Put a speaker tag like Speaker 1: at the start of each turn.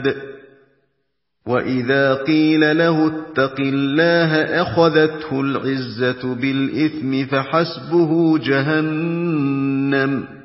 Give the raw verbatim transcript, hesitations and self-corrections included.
Speaker 1: عِبَادٍ وَإِذَا قِيلَ لَهُ اتَّقِ اللَّهَ أَخَذَتْهُ الْعِزَّةُ بِالْإِثْمِ فَحَسْبُهُ جَهَنَّمُ